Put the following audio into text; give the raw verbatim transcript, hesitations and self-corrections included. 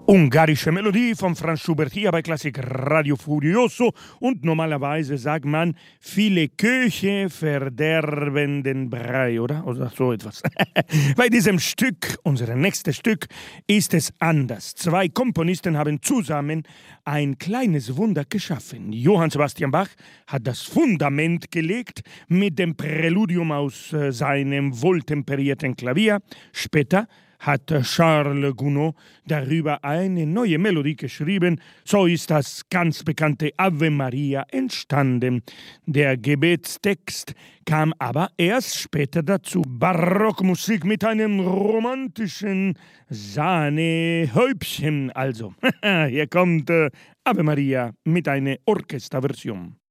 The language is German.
Ungarische Melodie von Franz Schubert hier bei Klassik Radio Furioso. Und normalerweise sagt man, viele Köche verderben den Brei, oder? Oder so etwas. Bei diesem Stück, unser nächstes Stück, ist es anders. Zwei Komponisten haben zusammen ein kleines Wunder geschaffen. Johann Sebastian Bach hat das Fundament gelegt mit dem Präludium aus äh, seinem wohltemperierten Klavier. Später hat Charles Gounod darüber eine neue Melodie geschrieben. So ist das ganz bekannte Ave Maria entstanden. Der Gebetstext kam aber erst später dazu. Barockmusik mit einem romantischen Sahnehäubchen. Also, hier kommt äh, Ave Maria mit einer Orchesterversion.